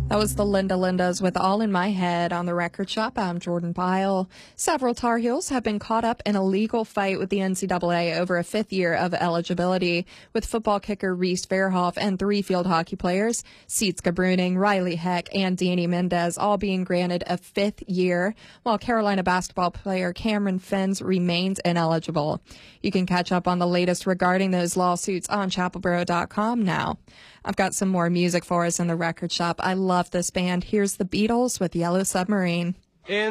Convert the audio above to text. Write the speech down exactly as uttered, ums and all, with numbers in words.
That was the Linda Lindas with All in My Head on the Record Shop. I'm Jordan Pyle. Several Tar Heels have been caught up in a legal fight with the N C double A over a fifth year of eligibility, with football kicker Reese Fairhoff and three field hockey players, Sietske Bruning, Riley Heck, and Danny Mendez, all being granted a fifth year, while Carolina basketball player Cameron Fins remains ineligible. You can catch up on the latest regarding those lawsuits on chapel borough dot com now. I've got some more music for us in the Record Shop. I love this band. Here's the Beatles with Yellow Submarine. In